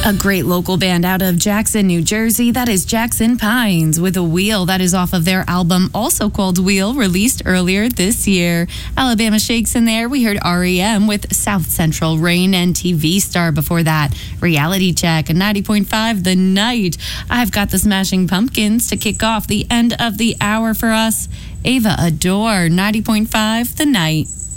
A great local band out of Jackson, New Jersey. That is Jackson Pines with A Wheel. That is off of their album, also called Wheel, released earlier this year. Alabama Shakes in there. We heard REM with South Central Rain, and TV Star before that. Reality Check, 90.5 The Night. I've got the Smashing Pumpkins to kick off the end of the hour for us. Ava Adore, 90.5 The Night.